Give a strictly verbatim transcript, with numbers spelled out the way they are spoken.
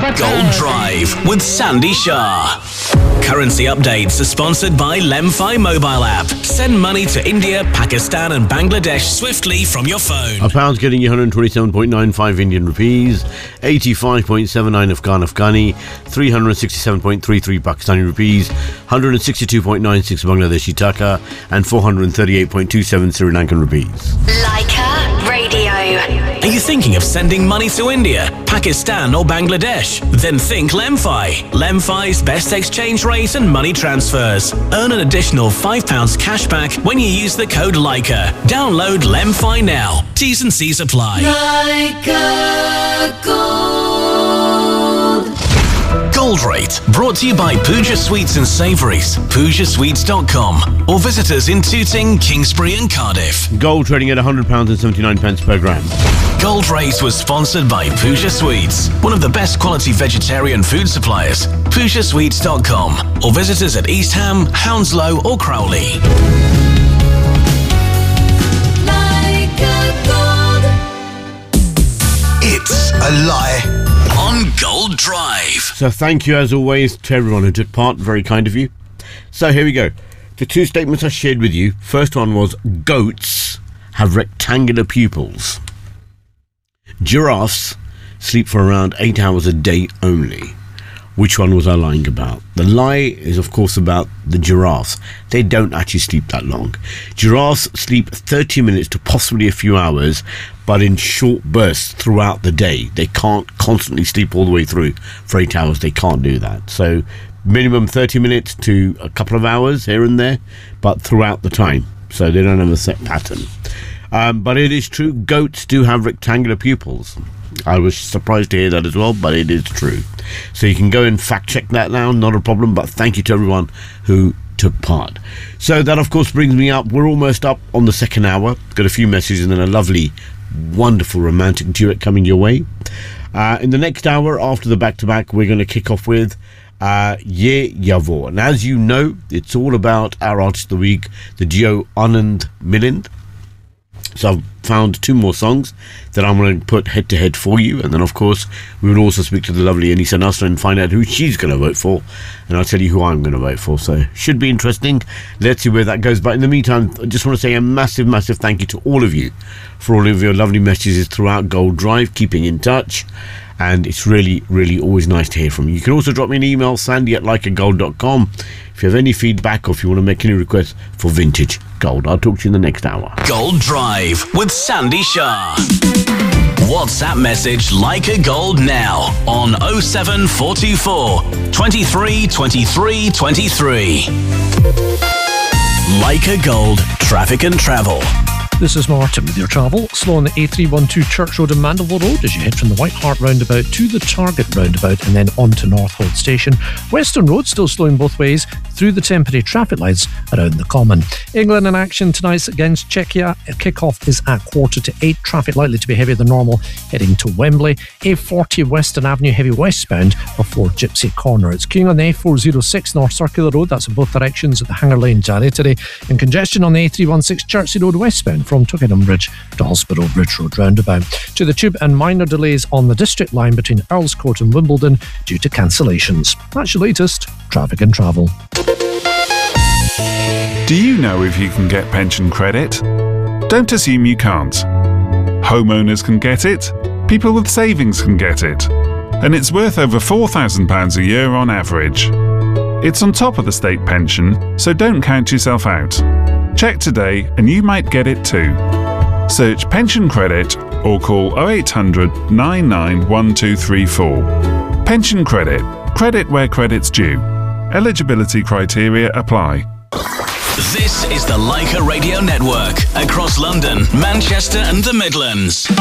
Gold Drive with Sandy Shah. Currency updates are sponsored by Lemfi mobile app. Send money to India, Pakistan and Bangladesh swiftly from your phone. A pound's getting you one hundred twenty-seven point nine five Indian rupees, eighty-five point seven nine Afghan Afghani, three hundred sixty-seven point three three Pakistani rupees, one hundred sixty-two point nine six Bangladeshi taka and four hundred thirty-eight point two seven Sri Lankan rupees. Leica Radio. Are you thinking of sending money to India, Pakistan or Bangladesh? Then think Lemfi. Lemfi's best exchange rate and money transfers. Earn an additional five pounds cash back when you use the code Leica. Download Lemfi now. T's and C's apply. Leica Gold. Gold Rate, brought to you by Pooja Sweets and Savouries, pooja sweets dot com, or visit us in Tooting, Kingsbury and Cardiff. Gold trading at one hundred pounds and seventy-nine pence per gram. Gold Rate was sponsored by Pooja Sweets, one of the best quality vegetarian food suppliers. pooja sweets dot com, or visit us at East Ham, Hounslow or Crowley. Leica Gold. It's a lie on Gold Drive. So thank you as always to everyone who took part. Very kind of you. So here we go. The two statements I shared with you. First one was goats have rectangular pupils. Giraffes sleep for around eight hours a day only. Which one was I lying about? The lie is, of course, about the giraffes. They don't actually sleep that long. Giraffes sleep thirty minutes to possibly a few hours, but in short bursts throughout the day. They can't constantly sleep all the way through for eight hours. They can't do that. So minimum thirty minutes to a couple of hours here and there, but throughout the time. So they don't have a set pattern. Um, but it is true, goats do have rectangular pupils. I was surprised to hear that as well, but it is true. So you can go and fact check that now, not a problem, but thank you to everyone who took part. So that, of course, brings me up. We're almost up on the second hour. Got a few messages and then a lovely, wonderful romantic duet coming your way. Uh, in the next hour, after the back-to-back, we're going to kick off with uh, Ye Yavo. And as you know, it's all about our Artist of the Week, the duo Anand Milind. So I've found two more songs that I'm going to put head to head for you, and then of course we will also speak to the lovely Anisa Nasser and find out who she's going to vote for, and I'll tell you who I'm going to vote for. So should be interesting. Let's see where that goes. But in the meantime, I just want to say a massive, massive thank you to all of you for all of your lovely messages throughout Gold Drive, keeping in touch. And it's really, really always nice to hear from you. You can also drop me an email, sandy at leica gold dot com, if you have any feedback or if you want to make any requests for vintage gold. I'll talk to you in the next hour. Gold Drive with Sandy Shah. WhatsApp message Leica Gold now on oh seven four two four, twenty-three, twenty-three, twenty-three. Leica Gold, traffic and travel. This is Martin with your travel. Slow on the A three twelve Church Road and Mandeville Road as you head from the White Hart roundabout to the Target roundabout and then on to Northolt Station. Western Road still slowing both ways through the temporary traffic lights around the Common. England in action tonight against Czechia. Kick-off is at quarter to eight. Traffic likely to be heavier than normal heading to Wembley. A forty Western Avenue heavy westbound before Gypsy Corner. It's queuing on the A four oh six North Circular Road. That's in both directions at the Hanger Lane Jarry today. And congestion on the A three sixteen Chertsey Road westbound from Twickenham Bridge to Hospital Bridge Road roundabout. To the Tube and minor delays on the District Line between Earls Court and Wimbledon due to cancellations. That's your latest traffic and travel. Do you know if you can get pension credit? Don't assume you can't. Homeowners can get it, people with savings can get it, and it's worth over four thousand pounds a year on average. It's on top of the state pension, so don't count yourself out. Check today and you might get it too. Search pension credit or call oh eight hundred, nine nine one two three four. Pension credit. Credit where credit's due. Eligibility criteria apply. This is the Leica Radio Network across London, Manchester and the Midlands.